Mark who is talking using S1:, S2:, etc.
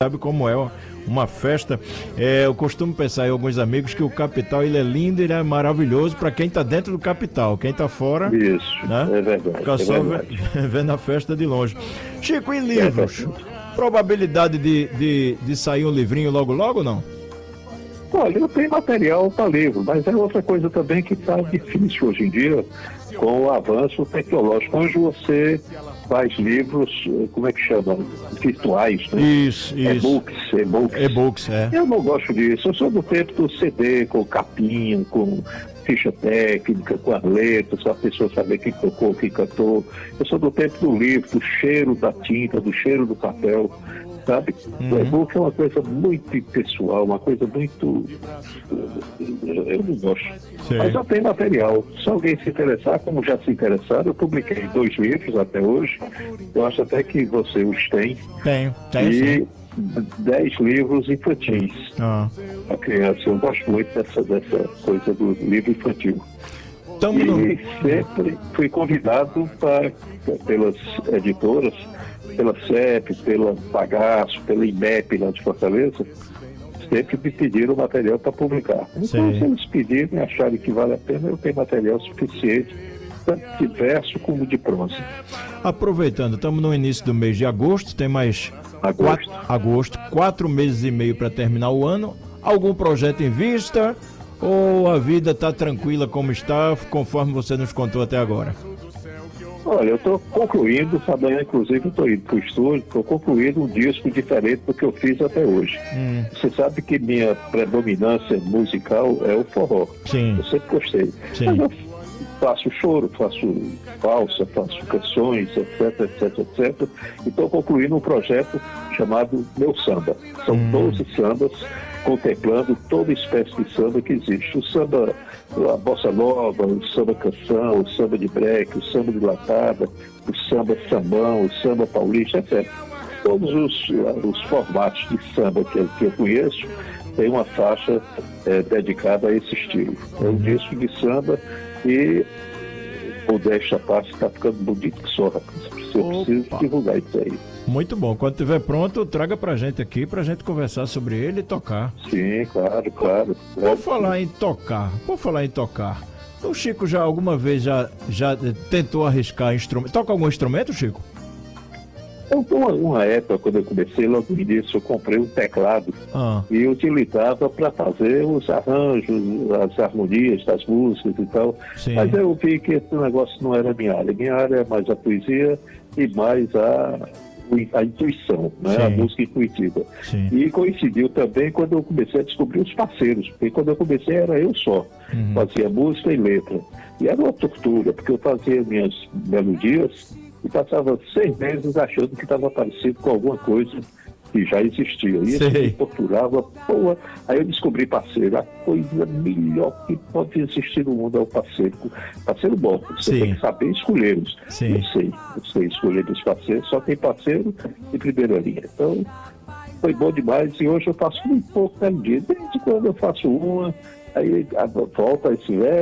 S1: sabe como é uma festa. Eu costumo pensar em alguns amigos que o Capital ele é lindo, ele é maravilhoso para quem está dentro do Capital. Quem está fora,
S2: Isso,
S1: né?
S2: é verdade.
S1: Fica só vendo a festa de longe. Chico, em livros,
S2: verdade.
S1: probabilidade de sair um livrinho logo logo, não?
S2: Olha, eu tenho material para livro, mas é outra coisa também que está difícil hoje em dia com o avanço tecnológico. Hoje você faz livros, como é que chama? Virtuais, né?
S1: Isso.
S2: E-books.
S1: É.
S2: Eu não gosto disso. Eu sou do tempo do CD, com capinha, com ficha técnica, com as letras, para a pessoa saber quem tocou, quem cantou. Eu sou do tempo do livro, do cheiro da tinta, do cheiro do papel. Sabe? O e-book é uma coisa muito pessoal, uma coisa muito... Eu não gosto.
S1: Sim.
S2: Mas já tem material. Se alguém se interessar, como já se interessaram, eu publiquei 2 livros até hoje. Eu acho até que você os tem.
S1: Tenho
S2: E
S1: sim.
S2: 10 livros infantis para criança. Eu gosto muito dessa coisa do livro infantil. E sempre fui convidado pelas editoras, pela CEP, pela Bagaço, pela IMEP lá de Fortaleza, sempre me pediram material para publicar. Então, se eles pedirem e acharem que vale a pena, eu tenho material suficiente, tanto de verso como de prosa.
S1: Aproveitando, estamos no início do mês de agosto, tem mais 4 meses e meio para terminar o ano. Algum projeto em vista ou a vida está tranquila como está, conforme você nos contou até agora?
S2: Olha, eu estou concluindo, amanhã inclusive eu estou indo para o estúdio, estou concluindo um disco diferente do que eu fiz até hoje. Você sabe que minha predominância musical é o forró.
S1: Sim.
S2: Eu sempre gostei.
S1: Sim.
S2: Mas eu faço choro, faço valsa, faço canções, etc. E estou concluindo um projeto chamado Meu Samba. São 12 sambas contemplando toda espécie de samba que existe. O samba, a bossa nova, o samba canção, o samba de breque, o samba de latada, o samba sambão, o samba paulista, etc. Todos os formatos de samba que eu conheço tem uma faixa dedicada a esse estilo. É um disco de samba e modéstia à parte está ficando bonito que só, rapaz. Eu preciso divulgar isso aí.
S1: Muito bom. Quando estiver pronto, traga pra gente aqui, pra gente conversar sobre ele e tocar.
S2: Sim, claro.
S1: Por falar em tocar, o Chico já alguma vez já tentou arriscar instrumento? Toca algum instrumento, Chico?
S2: Uma época, quando eu comecei, logo no início, eu comprei um teclado e utilizava para fazer os arranjos, as harmonias das músicas e tal.
S1: Sim.
S2: Mas eu vi que esse negócio não era minha área. Minha área é mais a poesia e mais a intuição, né? A música intuitiva.
S1: Sim.
S2: E coincidiu também quando eu comecei a descobrir os parceiros, porque quando eu comecei era eu só, fazia música e letra. E era uma tortura, porque eu fazia minhas melodias e passava 6 meses achando que estava parecido com alguma coisa que já existia. E isso me torturava. Aí eu descobri parceiro. A coisa melhor que pode existir no mundo é o parceiro. Parceiro bom. Você tem que saber escolhê-los. Eu sei escolher os parceiros. Só tem parceiro em primeira linha. Então, foi bom demais. E hoje eu faço muito pouco cada dia. Desde quando eu faço uma, aí volta esse